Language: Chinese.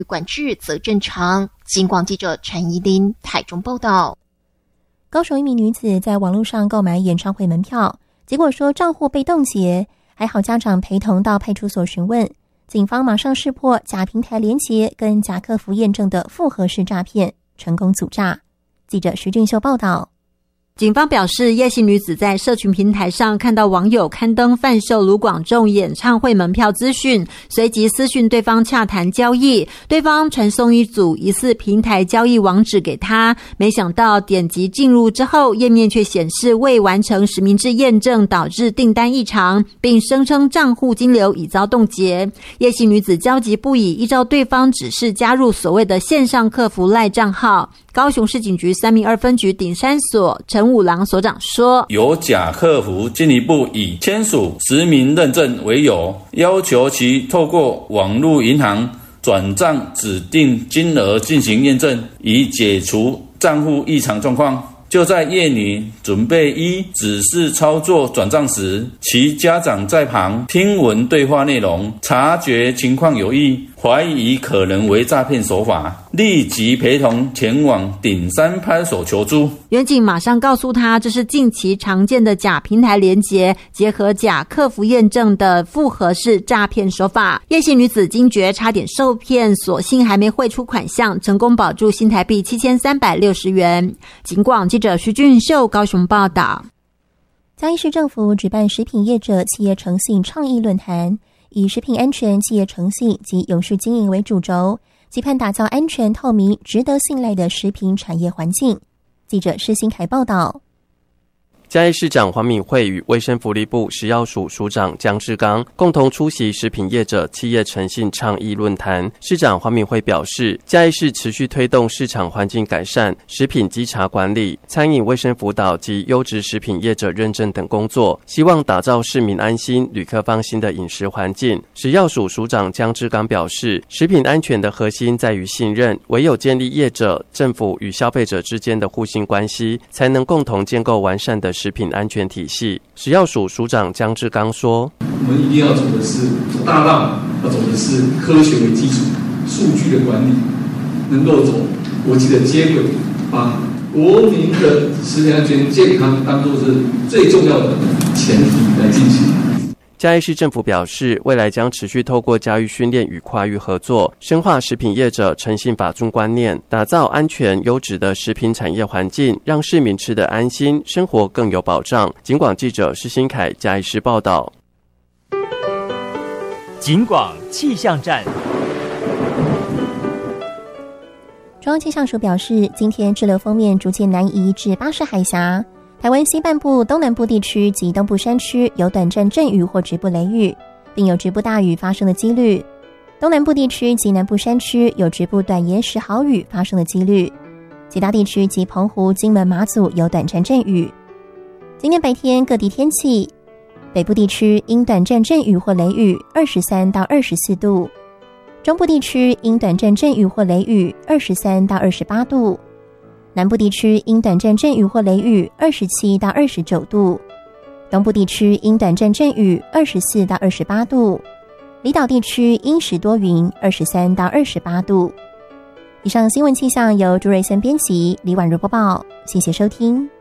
管制则正常。警广记者陈怡琳台中报道。 高雄一名女子在网络上购买演唱会门票，结果说账户被冻结，还好家长陪同到派出所询问，警方马上识破假平台连结跟假客服验证的复合式诈骗，成功阻诈。记者徐俊秀报道。 警方表示，叶姓女子在社群平台上看到网友刊登贩售卢广仲演唱会门票资讯，随即私讯对方洽谈交易，对方传送一组疑似平台交易网址给他，没想到点击进入之后，页面却显示未完成实名制验证，导致订单异常，并声称账户金流已遭冻结。叶姓女子焦急不已，依照对方指示加入所谓的线上客服赖账号。高雄市警局3明2分局顶山所陈武郎所长说， 有假客服进一步以签署实名认证为由，要求其透过网络银行转账指定金额进行验证，以解除账户异常状况。就在叶女准备依指示操作转账时，其家长在旁听闻对话内容，察觉情况有异，怀疑可能为诈骗手法，立即陪同前往顶山派出所求助。 员警马上告诉他，这是近期常见的假平台连结结合假客服验证的复合式诈骗手法。叶姓女子惊觉差点受骗，所幸还没汇出款项，成功保住新台币7360元。警广记者徐俊秀高雄报道。 嘉义市政府举办食品业者企业诚信倡议论坛，以食品安全、企业诚信及永续经营为主轴，期盼打造安全、透明、值得信赖的食品产业环境。记者施新凯报道。 嘉义市长黄敏惠与卫生福利部食药署署长江志刚共同出席食品业者企业诚信倡议论坛。市长黄敏惠表示，嘉义市持续推动市场环境改善、食品稽查管理、餐饮卫生辅导及优质食品业者认证等工作，希望打造市民安心、旅客放心的饮食环境。食药署署长江志刚表示，食品安全的核心在于信任，唯有建立业者、政府与消费者之间的互信关系，才能共同建构完善的食品安全体系。食药署署长江志刚说， 我们一定要走的是走大道，要走的是科学为基础，数据的管理，能够走国际的接轨，把国民的食品安全健康当作是最重要的前提来进行。 嘉义市政府表示，未来将持续透过教育训练与跨域合作，深化食品业者诚信法中观念，打造安全优质的食品产业环境，让市民吃得安心，生活更有保障。警广记者施新凯嘉义市报道。 警广气象站。 中央气象署表示，今天滞留锋面逐渐南移至巴士海峡，台湾西半部、东南部地区及东部山区有短暂阵雨或局部雷雨，并有局部大雨发生的几率。东南部地区及南部山区有局部短延时豪雨发生的几率，其他地区及澎湖、金门、马祖有短暂阵雨。今天白天各地天气，北部地区因短暂阵雨或雷雨23到24度，中部地区因短暂阵雨或雷雨23到28度，南部地区因短暂阵雨或雷雨27到29度，东部地区因短暂阵雨24到28度，离岛地区阴时多云23到28度。以上新闻气象由朱瑞森编辑，李婉如播报，谢谢收听。